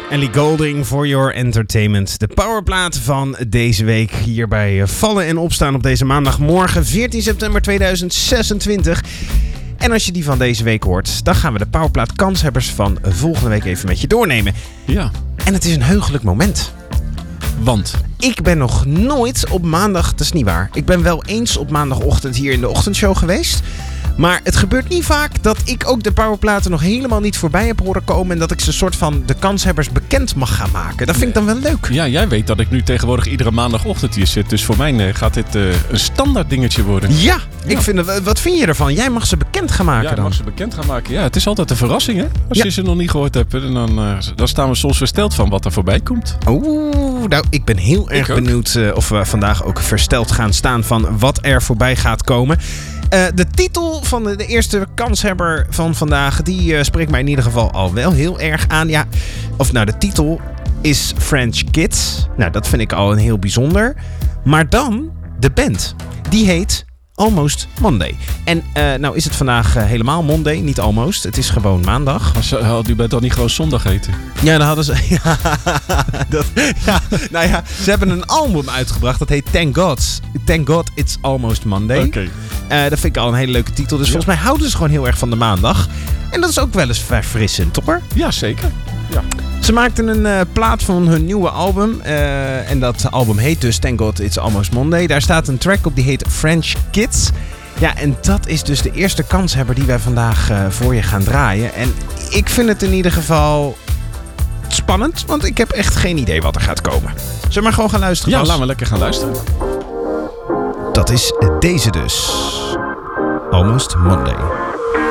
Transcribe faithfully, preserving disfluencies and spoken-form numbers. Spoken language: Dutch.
Ellie Goulding for Your Entertainment. De powerplaat van deze week hier bij Vallen en Opstaan op deze maandagmorgen veertien september tweeduizend zesentwintig. En als je die van deze week hoort, dan gaan we de powerplaat kanshebbers van volgende week even met je doornemen. Ja. En het is een heugelijk moment. Want? Ik ben nog nooit op maandag, dat is niet waar. Ik ben wel eens op maandagochtend hier in de ochtendshow geweest. Maar het gebeurt niet vaak dat ik ook de powerplaten nog helemaal niet voorbij heb horen komen. En dat ik ze soort van de kanshebbers bekend mag gaan maken. Dat vind ik dan wel leuk. Ja, jij weet dat ik nu tegenwoordig iedere maandagochtend hier zit. Dus voor mij gaat dit uh, een standaard dingetje worden. Ja, ja. Ik vind, wat vind je ervan? Jij mag ze bekend gaan maken ja, dan. Ja, mag ze bekend gaan maken. Ja, het is altijd een verrassing, hè? Als ja. je ze nog niet gehoord hebt, dan, uh, dan staan we soms versteld van wat er voorbij komt. Oeh, nou, ik ben heel erg benieuwd uh, of we vandaag ook versteld gaan staan van wat er voorbij gaat komen. Uh, de titel van de, de eerste kanshebber van vandaag, die uh, spreekt mij in ieder geval al wel heel erg aan. Ja, of nou, de titel is French Kids. Nou, dat vind ik al een heel bijzonder. Maar dan de band. Die heet Almost Monday. En uh, nou is het vandaag uh, helemaal Monday, niet almost. Het is gewoon maandag. Maar u bent dan niet gewoon zondag eten? Ja, dan hadden ze... Ja, dat, ja, nou ja, ze hebben een album uitgebracht. Dat heet Thank God. Thank God It's Almost Monday. Oké. Okay. Uh, dat vind ik al een hele leuke titel. Dus ja. Volgens mij houden ze gewoon heel erg van de maandag. En dat is ook wel eens verfrissend, hoor. Ja, zeker. Ja. Ze maakten een uh, plaat van hun nieuwe album. Uh, en dat album heet dus Thank God It's Almost Monday. Daar staat een track op die heet French Kids. Ja, en dat is dus de eerste kanshebber die wij vandaag uh, voor je gaan draaien. En ik vind het in ieder geval spannend. Want ik heb echt geen idee wat er gaat komen. Zullen we maar gewoon gaan luisteren? Ja, Bas? laten we lekker gaan luisteren. Dat is deze dus. Almost Monday.